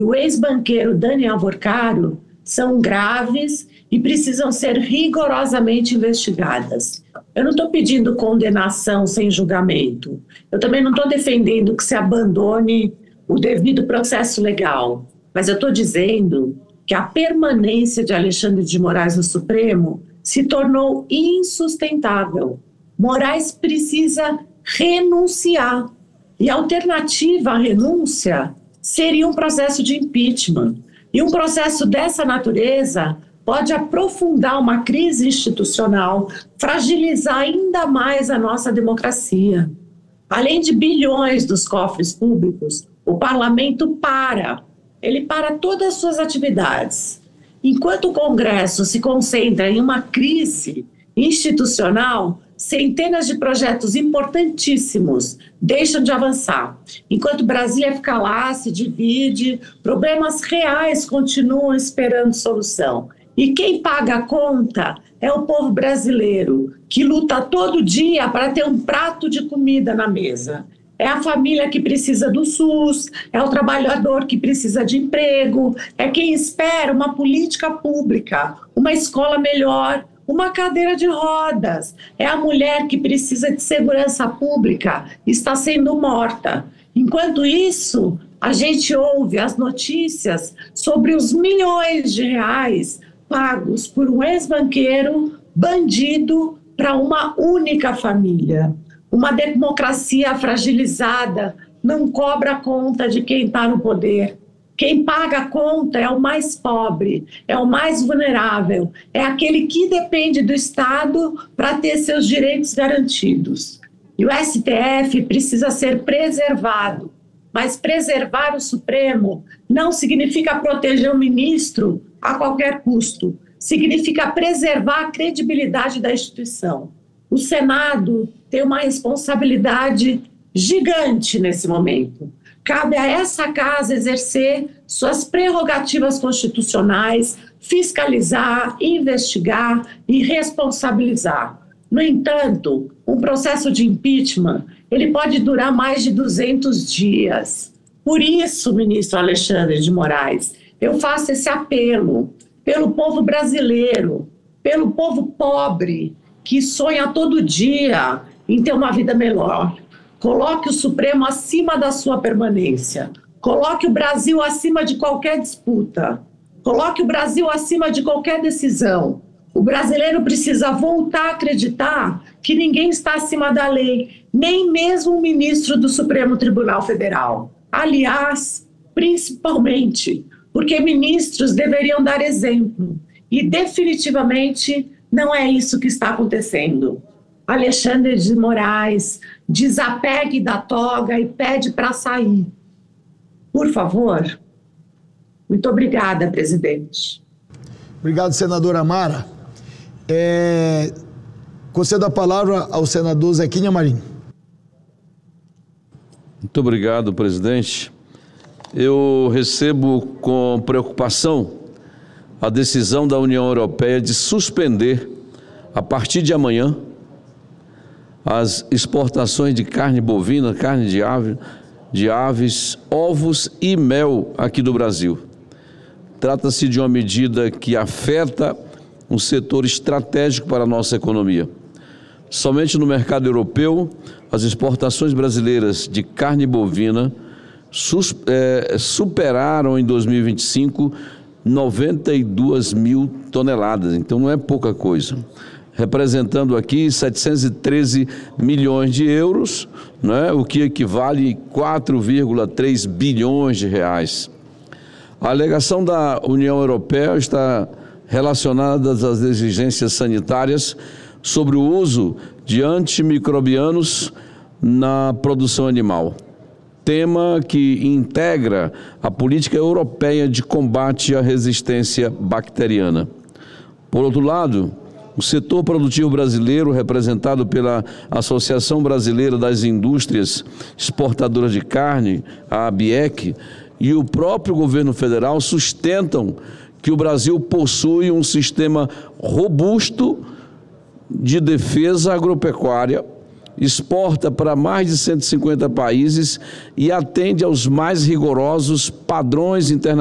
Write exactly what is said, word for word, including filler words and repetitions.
o ex-banqueiro Daniel Vorcaro são graves e precisam ser rigorosamente investigadas. Eu não estou pedindo condenação sem julgamento. Eu também não estou defendendo que se abandone o devido processo legal. Mas eu estou dizendo que a permanência de Alexandre de Moraes no Supremo se tornou insustentável. Moraes precisa renunciar. E a alternativa à renúncia seria um processo de impeachment. E um processo dessa natureza pode aprofundar uma crise institucional, fragilizar ainda mais a nossa democracia. Além de bilhões dos cofres públicos, o parlamento para. Ele para todas as suas atividades. Enquanto o Congresso se concentra em uma crise institucional, centenas de projetos importantíssimos deixam de avançar. Enquanto Brasília fica lá, se divide, problemas reais continuam esperando solução. E quem paga a conta é o povo brasileiro, que luta todo dia para ter um prato de comida na mesa. É a família que precisa do SUS, é o trabalhador que precisa de emprego, é quem espera uma política pública, uma escola melhor, uma cadeira de rodas. É a mulher que precisa de segurança pública e está sendo morta. Enquanto isso, a gente ouve as notícias sobre os milhões de reais pagos por um ex-banqueiro bandido para uma única família. Uma democracia fragilizada não cobra conta de quem está no poder. Quem paga a conta é o mais pobre, é o mais vulnerável, é aquele que depende do Estado para ter seus direitos garantidos. E o S T F precisa ser preservado, mas preservar o Supremo não significa proteger o ministro a qualquer custo, significa preservar a credibilidade da instituição. O Senado tem uma responsabilidade gigante nesse momento. Cabe a essa casa exercer suas prerrogativas constitucionais, fiscalizar, investigar e responsabilizar. No entanto, um processo de impeachment, ele pode durar mais de duzentos dias. Por isso, ministro Alexandre de Moraes, eu faço esse apelo pelo povo brasileiro, pelo povo pobre, que sonha todo dia em ter uma vida melhor. Coloque o Supremo acima da sua permanência. Coloque o Brasil acima de qualquer disputa. Coloque o Brasil acima de qualquer decisão. O brasileiro precisa voltar a acreditar que ninguém está acima da lei, nem mesmo o ministro do Supremo Tribunal Federal. Aliás, principalmente, porque ministros deveriam dar exemplo. E definitivamente não é isso que está acontecendo. Alexandre de Moraes, desapegue da toga e pede para sair. Por favor. Muito obrigada, presidente. Obrigado, senadora Mara. É... Concedo a palavra ao senador Zequinha Marinho. Muito obrigado, presidente. Eu recebo com preocupação a decisão da União Europeia de suspender, a partir de amanhã, as exportações de carne bovina, carne de ave, de aves, ovos e mel aqui do Brasil. Trata-se de uma medida que afeta um setor estratégico para a nossa economia. Somente no mercado europeu, as exportações brasileiras de carne bovina sus, é, superaram em dois mil e vinte e cinco noventa e duas mil toneladas, então não é pouca coisa. Representando aqui setecentos e treze milhões de euros, né, o que equivale a quatro vírgula três bilhões de reais. A alegação da União Europeia está relacionada às exigências sanitárias sobre o uso de antimicrobianos na produção animal, tema que integra a política europeia de combate à resistência bacteriana. Por outro lado, o setor produtivo brasileiro, representado pela Associação Brasileira das Indústrias Exportadoras de Carne, a ABIEC, e o próprio governo federal sustentam que o Brasil possui um sistema robusto de defesa agropecuária exporta para mais de cento e cinquenta países e atende aos mais rigorosos padrões internacionais